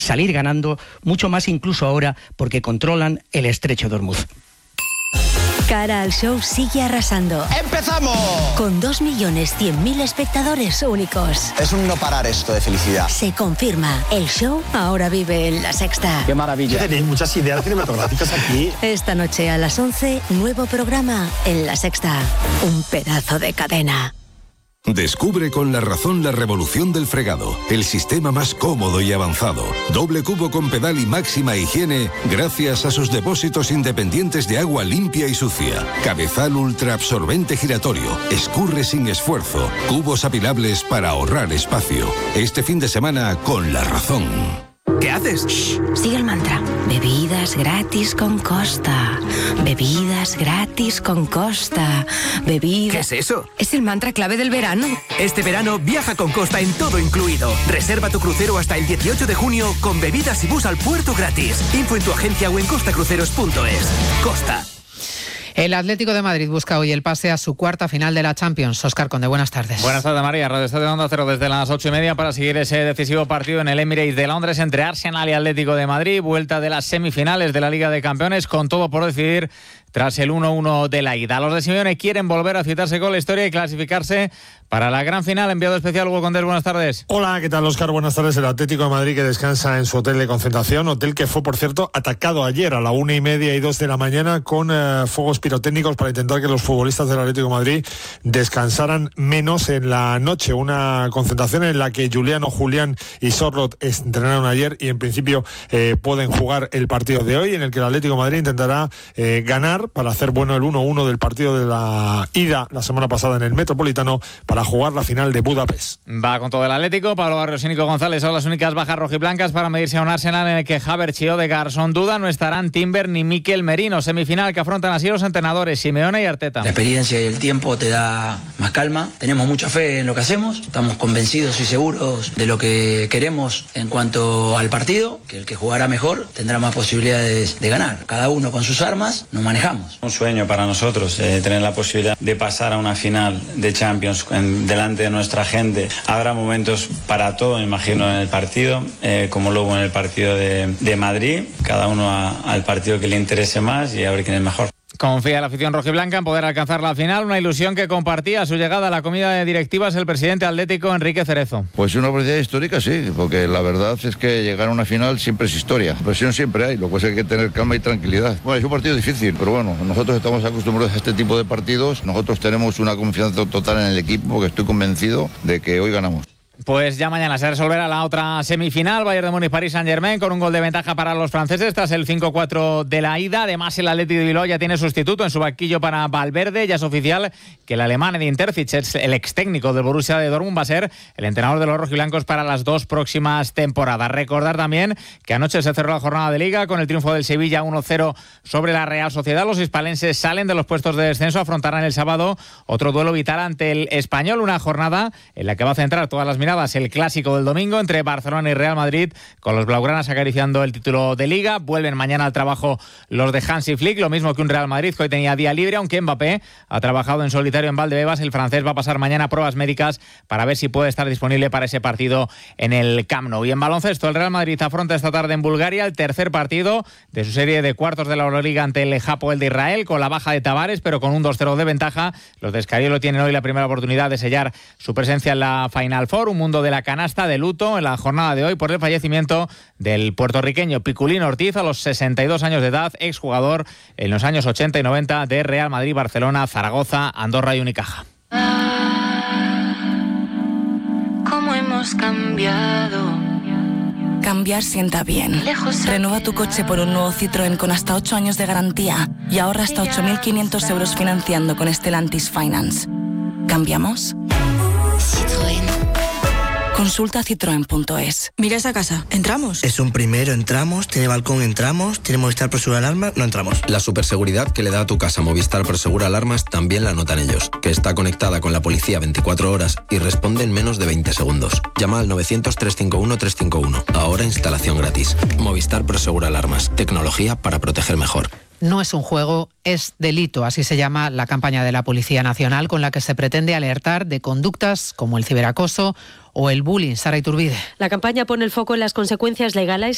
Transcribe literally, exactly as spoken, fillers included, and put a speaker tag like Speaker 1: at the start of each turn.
Speaker 1: salir ganando, mucho más incluso ahora porque controlan el estrecho de Hormuz.
Speaker 2: Cara al Show sigue arrasando.
Speaker 3: ¡Empezamos!
Speaker 2: Con dos millones cien mil espectadores únicos.
Speaker 3: Es un no parar esto de felicidad.
Speaker 2: Se confirma, el show ahora vive en La Sexta.
Speaker 3: ¡Qué maravilla!
Speaker 4: Tenéis muchas ideas cinematográficas aquí.
Speaker 2: Esta noche a las once, nuevo programa en La Sexta. Un pedazo de cadena.
Speaker 5: Descubre con La Razón la revolución del fregado, el sistema más cómodo y avanzado. Doble cubo con pedal y máxima higiene gracias a sus depósitos independientes de agua limpia y sucia. Cabezal ultra absorbente giratorio, escurre sin esfuerzo, cubos apilables para ahorrar espacio. Este fin de semana con La Razón.
Speaker 6: ¿Qué haces?
Speaker 2: Shh, sigue el mantra. Bebidas gratis con Costa. Bebidas gratis con Costa. Bebidas...
Speaker 6: ¿Qué es eso?
Speaker 2: Es el mantra clave del verano.
Speaker 6: Este verano viaja con Costa en todo incluido. Reserva tu crucero hasta el dieciocho de junio con bebidas y bus al puerto gratis. Info en tu agencia o en costacruceros punto es. Costa.
Speaker 7: El Atlético de Madrid busca hoy el pase a su cuarta final de la Champions. Óscar Conde, buenas tardes.
Speaker 8: Buenas tardes, María. Radio Estadio Onda Cero desde las ocho y media para seguir ese decisivo partido en el Emirates de Londres entre Arsenal y Atlético de Madrid. Vuelta de las semifinales de la Liga de Campeones con todo por decidir tras el uno uno de la ida. Los de Simeone quieren volver a citarse con la historia y clasificarse para la gran final. Enviado especial Hugo Condés, buenas tardes.
Speaker 4: Hola, ¿qué tal, Óscar? Buenas tardes. El Atlético de Madrid que descansa en su hotel de concentración, hotel que fue, por cierto, atacado ayer a la una y media y dos de la mañana con eh, fuegos pirotécnicos para intentar que los futbolistas del Atlético de Madrid descansaran menos en la noche. Una concentración en la que Juliano, Julián y Sorloth entrenaron ayer y en principio eh, pueden jugar el partido de hoy, en el que el Atlético de Madrid intentará eh, ganar para hacer bueno el uno uno del partido de la ida la semana pasada en el Metropolitano para jugar la final de Budapest.
Speaker 8: Va con todo el Atlético. Pablo Barrios y Nico González son las únicas bajas rojiblancas para medirse a un Arsenal en el que Havertz y Odegaard son duda. No estarán Timber ni Mikel Merino. Semifinal que afrontan así los entrenadores Simeone y Arteta.
Speaker 9: La experiencia y el tiempo te da más calma. Tenemos mucha fe en lo que hacemos. Estamos convencidos y seguros de lo que queremos en cuanto al partido, que el que jugará mejor tendrá más posibilidades de ganar. Cada uno con sus armas nos manejamos.
Speaker 10: Un sueño para nosotros, eh, tener la posibilidad de pasar a una final de Champions en, delante de nuestra gente. Habrá momentos para todo, me imagino, en el partido, eh, como luego en el partido de, de Madrid, cada uno a, al partido que le interese más y a ver quién es mejor.
Speaker 8: Confía la afición rojiblanca en poder alcanzar la final, una ilusión que compartía a su llegada a la comida de directivas el presidente atlético Enrique Cerezo.
Speaker 11: Pues una oportunidad histórica, sí, porque la verdad es que llegar a una final siempre es historia. Presión siempre hay, lo que pasa es que hay que tener calma y tranquilidad. Bueno, es un partido difícil, pero bueno, nosotros estamos acostumbrados a este tipo de partidos, nosotros tenemos una confianza total en el equipo, porque estoy convencido de que hoy ganamos.
Speaker 8: Pues ya mañana se resolverá la otra semifinal, Bayern de Múnich, Paris Saint-Germain, con un gol de ventaja para los franceses tras el cinco cuatro de la ida. Además, el Athletic de Bilbao ya tiene sustituto en su banquillo para Valverde. Ya es oficial que el alemán Edin Terzic, el ex técnico del Borussia de Dortmund, va a ser el entrenador de los rojiblancos para las dos próximas temporadas. Recordar también que anoche se cerró la jornada de Liga con el triunfo del Sevilla uno cero sobre la Real Sociedad. Los hispalenses salen de los puestos de descenso, afrontarán el sábado otro duelo vital ante el Español, una jornada en la que va a centrar todas las miradas el clásico del domingo entre Barcelona y Real Madrid, con los blaugranas acariciando el título de Liga. Vuelven mañana al trabajo los de Hansi Flick, lo mismo que un Real Madrid que hoy tenía día libre, aunque Mbappé ha trabajado en solitario en Valdebebas. El francés va a pasar mañana pruebas médicas para ver si puede estar disponible para ese partido en el Camp Nou. Y en baloncesto, el Real Madrid afronta esta tarde en Bulgaria el tercer partido de su serie de cuartos de la Euroliga ante el Hapoel de Israel, con la baja de Tavares, pero con un dos cero de ventaja. Los de Escariolo tienen hoy la primera oportunidad de sellar su presencia en la Final Four, un mundo de la canasta de luto en la jornada de hoy por el fallecimiento del puertorriqueño Piculín Ortiz a los sesenta y dos años de edad, exjugador en los años ochenta y noventa de Real Madrid, Barcelona, Zaragoza, Andorra y Unicaja.
Speaker 12: ¿Cómo hemos cambiado?
Speaker 13: Cambiar sienta bien. Renueva tu coche por un nuevo Citroën con hasta ocho años de garantía y ahorra hasta ocho mil quinientos euros financiando con Stellantis Finance. ¿Cambiamos?
Speaker 12: Citroën.
Speaker 13: Consulta citroen punto es.
Speaker 14: Mira esa casa, ¿entramos?
Speaker 15: Es un primero, entramos, tiene balcón, entramos, tiene Movistar Prosegura Alarmas, no entramos.
Speaker 16: La superseguridad que le da a tu casa Movistar Prosegura Alarmas también la notan ellos, que está conectada con la policía veinticuatro horas y responde en menos de veinte segundos. Llama al novecientos, trescientos cincuenta y uno, trescientos cincuenta y uno. Ahora instalación gratis. Movistar Prosegura Alarmas, tecnología para proteger mejor.
Speaker 7: No es un juego, es delito, así se llama la campaña de la Policía Nacional con la que se pretende alertar de conductas como el ciberacoso o el bullying. Sara Iturbide.
Speaker 17: La campaña pone el foco en las consecuencias legales